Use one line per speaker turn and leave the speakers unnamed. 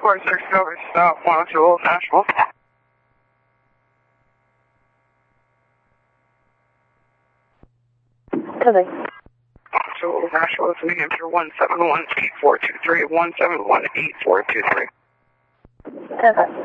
46 over stop 102 Old National.
Today.
So Old National is New Hampshire 1718423, 1718423.
Today.